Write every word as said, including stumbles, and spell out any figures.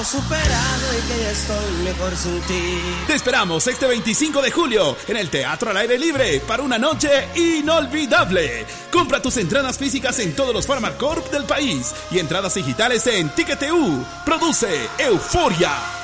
Superado y que ya estoy mejor sin ti. Te esperamos este veinticinco de julio en el Teatro al Aire Libre para una noche inolvidable. Compra tus entradas físicas en todos los Pharmacorp del país y entradas digitales en Ticket punto E U. Produce Euforia.